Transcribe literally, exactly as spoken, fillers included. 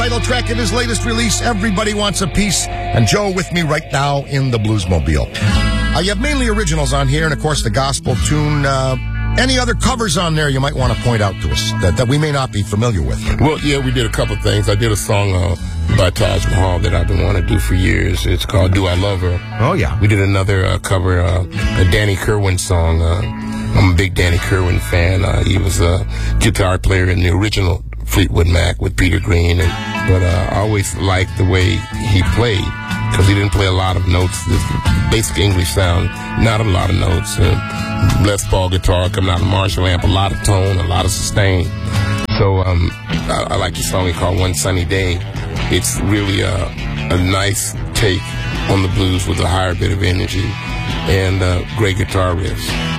title track of his latest release, Everybody Wants a Piece. And Joe with me right now in the Bluesmobile. Uh, you have mainly originals on here, and of course the gospel tune. Uh, any other covers on there you might want to point out to us that, that we may not be familiar with? Well, yeah, we did a couple things. I did a song uh, by Taj Mahal that I've been wanting to do for years. It's called Do I Love Her? Oh, yeah. We did another uh, cover, uh, a Danny Kerwin song. Uh, I'm a big Danny Kerwin fan. Uh, he was a guitar player in the original Fleetwood Mac with Peter Green, and, but uh, I always liked the way he played because he didn't play a lot of notes. This basic English sound, not a lot of notes. Uh, Les Paul guitar coming out of Marshall amp, a lot of tone, a lot of sustain. So um, I, I like the song he called One Sunny Day. It's really a, a nice take on the blues with a higher bit of energy and uh, great guitar riffs.